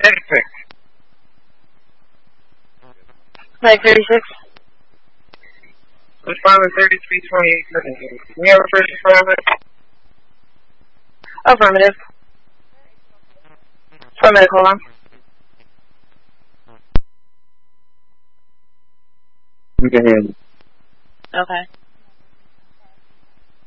36. 936. Respondent 3328. You have a first respondent? Affirmative. Affirmative, hold on. We can hear you. Okay.